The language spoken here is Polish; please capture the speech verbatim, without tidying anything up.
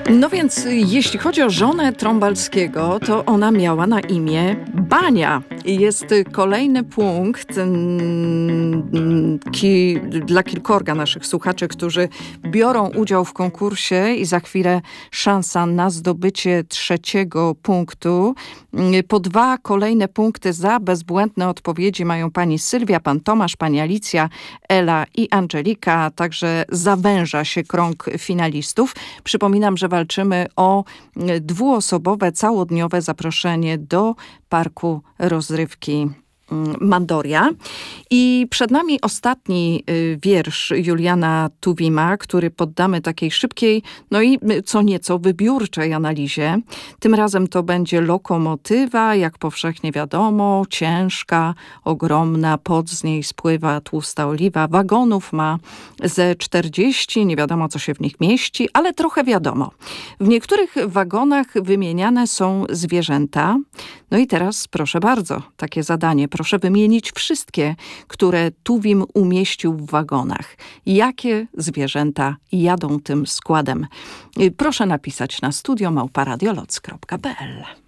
No więc jeśli chodzi o żonę Trąbalskiego, to ona miała na imię Bania. I jest kolejny punkt mm, ki, dla kilkorga naszych słuchaczy, którzy biorą udział w konkursie i za chwilę szansa na zdobycie trzeciego punktu. Po dwa kolejne punkty za bezbłędne odpowiedzi mają pani Sylwia, pan Tomasz, pani Alicja, Ela i Angelika. Także zawęża się krąg finalistów. Przypominam, że walczymy o dwuosobowe, całodniowe zaproszenie do Parku Rozrywki Mandoria. I przed nami ostatni wiersz Juliana Tuwima, który poddamy takiej szybkiej, no i co nieco wybiórczej analizie. Tym razem to będzie lokomotywa, jak powszechnie wiadomo, ciężka, ogromna, pod z niej spływa tłusta oliwa. Wagonów ma ze czterdzieści, nie wiadomo co się w nich mieści, ale trochę wiadomo. W niektórych wagonach wymieniane są zwierzęta. No i teraz proszę bardzo, takie zadanie. Proszę wymienić wszystkie, które Tuwim umieścił w wagonach. Jakie zwierzęta jadą tym składem? Proszę napisać na studio małpa radioloc kropka p l.